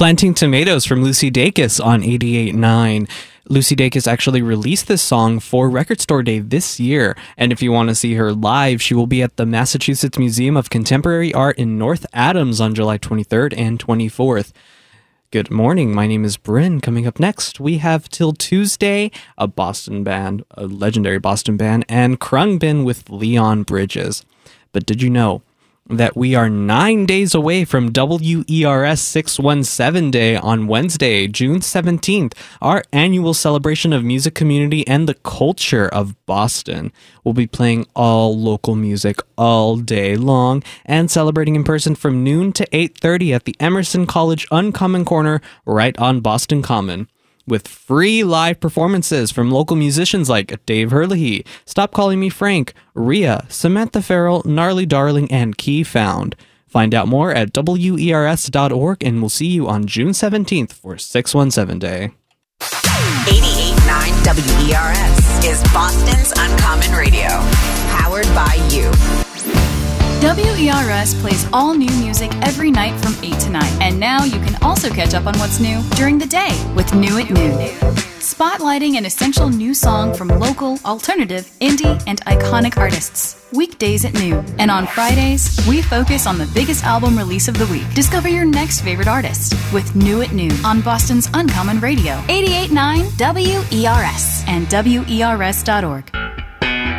Planting Tomatoes from Lucy Dacus on 88.9. Lucy Dacus actually released this song for Record Store Day this year, and if you want to see her live, she will be at the Massachusetts Museum of Contemporary Art in North Adams on July 23rd and 24th. Good morning, my name is Bryn. Coming up next, we have Till Tuesday, a Boston band, a legendary Boston band, and Khruangbin with Leon Bridges. But did you know that we are 9 days away from WERS 617 Day on Wednesday, June 17th, our annual celebration of music community and the culture of Boston. We'll be playing all local music all day long and celebrating in person from noon to 8:30 at the Emerson College Uncommon Corner right on Boston Common, with free live performances from local musicians like Dave Herlihy, Stop Calling Me Frank, Rhea, Samantha Farrell, Gnarly Darling, and Key Found. Find out more at WERS.org, and we'll see you on June 17th for 617 Day. 88.9 WERS is Boston's Uncommon Radio, powered by you. WERS plays all new music every night from 8 to 9. And now you can also catch up on what's new during the day with New at Noon. Spotlighting an essential new song from local, alternative, indie, and iconic artists. Weekdays at noon. And on Fridays, we focus on the biggest album release of the week. Discover your next favorite artist with New at Noon on Boston's Uncommon Radio. 88.9 WERS and WERS.org.